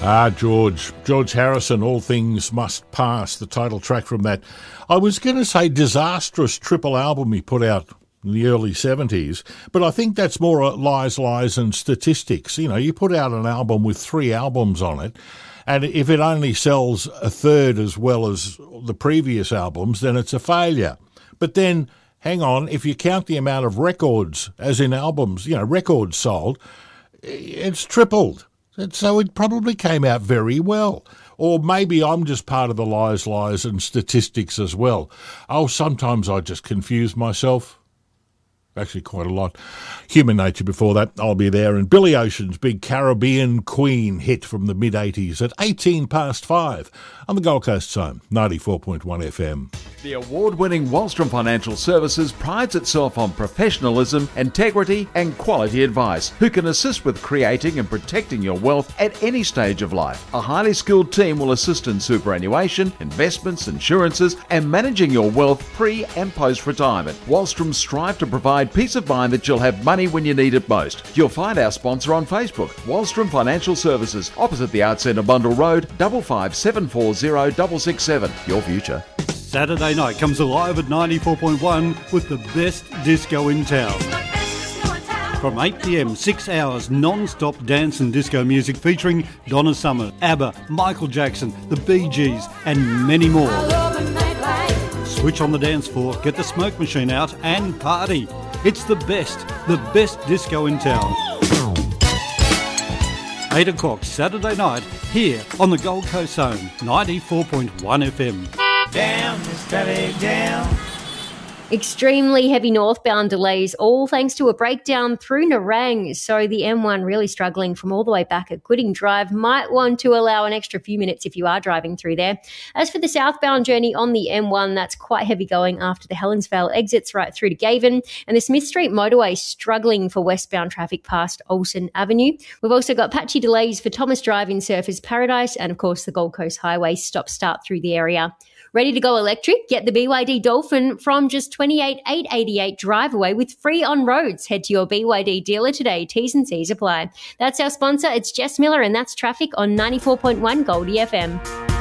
George Harrison, All Things Must Pass, the title track from that. I was going to say disastrous triple album he put out in the early 70s, but I think that's more lies, and statistics. You know, you put out an album with 3 albums on it, and if it only sells a third as well as the previous albums, then it's a failure. But then, hang on, if you count the amount of records, as in albums, records sold, it's tripled. And so it probably came out very well. Or maybe I'm just part of the lies, and statistics as well. Oh, sometimes I just confuse myself. Actually, quite a lot. Human Nature before that, I'll Be There. And Billy Ocean's big Caribbean Queen hit from the mid-80s at 18 past 5 on the Gold Coast Zone, 94.1 FM. The award-winning Wallstrom Financial Services prides itself on professionalism, integrity and quality advice, who can assist with creating and protecting your wealth at any stage of life. A highly skilled team will assist in superannuation, investments, insurances and managing your wealth pre and post-retirement. Wallstrom strive to provide peace of mind that you'll have money when you need it most. You'll find our sponsor on Facebook, Wallstrom Financial Services, opposite the Arts Centre Bundle Road, 55740 667. Your future. Saturday night comes alive at 94.1 with the best disco in town. From 8 p.m, 6 hours non-stop dance and disco music featuring Donna Summer, ABBA, Michael Jackson, the Bee Gees and many more. Switch on the dance floor, get the smoke machine out and party. It's the best disco in town. 8 o'clock Saturday night here on the Gold Coast Zone, 94.1 FM. Down, Miss Valley, down. Extremely heavy northbound delays, all thanks to a breakdown through Nerang. So the M1 really struggling from all the way back at Gooding Drive. Might want to allow an extra few minutes if you are driving through there. As for the southbound journey on the M1, that's quite heavy going after the Helensvale exits right through to Gaven. And the Smith Street motorway struggling for westbound traffic past Olsen Avenue. We've also got patchy delays for Thomas Drive in Surfers Paradise and, of course, the Gold Coast Highway stop-start through the area. Ready to go electric? Get the BYD Dolphin from just $28,888 drive away with free on roads. Head to your BYD dealer today. T's and C's apply. That's our sponsor. It's Jess Miller and that's traffic on 94.1 Goldie FM.